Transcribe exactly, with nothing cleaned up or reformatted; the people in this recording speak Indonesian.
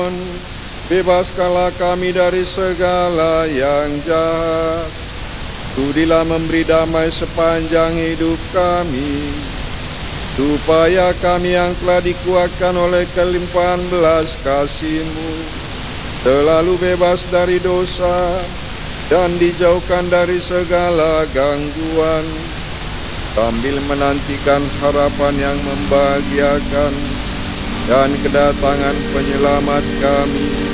Tuhan, bebaskanlah kami dari segala yang jahat. Sudilah memberi damai sepanjang hidup kami, supaya kami yang telah dikuatkan oleh kelimpahan belas kasih-Mu selalu bebas dari dosa dan dijauhkan dari segala gangguan, sambil menantikan harapan yang membahagiakan dan kedatangan penyelamat kami,